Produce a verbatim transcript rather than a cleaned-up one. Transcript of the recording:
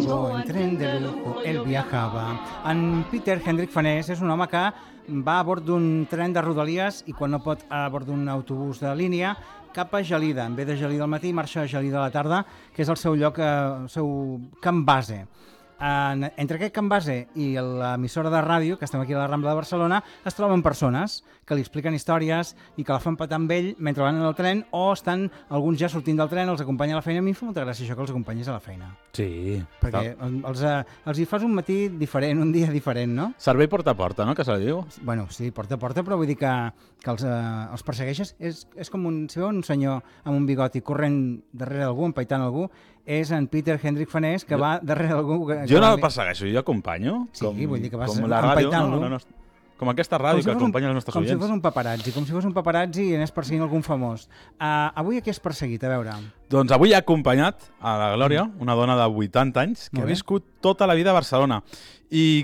luego, en tren de lujo, él viajava. En Peter Hendrik Fanés és un home que va a bord d'un tren de Rodalies i quan no pot a bord d'un autobús de línia cap a Gelida. En ve de Gelida al matí i marxa a Gelida a la tarda, que és el seu lloc, el seu camp base. En, entre aquest camp base i l'emissora de ràdio, que estem aquí a la Rambla de Barcelona, es troben persones que li expliquen històries i que la fan patar amb ell mentre van en el tren o estan alguns ja sortint del tren, els acompanya a la feina. A mi em fa molta gràcia això que els acompanyis a la feina. Sí. Perquè els, els hi fas un matí diferent, un dia diferent, no? Servei porta a porta, no?, que se li diu. Bueno, sí, porta a porta, però vull dir que, que els, eh, els persegueixes. És, és com un, si veu un senyor amb un bigoti corrent darrere d'algú, empaitant algú, és en Peter Hendrik Fanés, que jo, va darrere d'algú... Que, jo no el persegueixo, jo acompanyo. Sí, com, vull dir que vas empaitant-lo. No, no, no, com aquesta ràdio si que acompanya els nostres com oients. Com si fos un paparazzi, com si fos un paparazzi i anés perseguint algun famós. Uh, avui a què has perseguit? A veure... Doncs avui he acompanyat a la Glòria, una dona de vuitanta anys, que ha viscut tota la vida a Barcelona i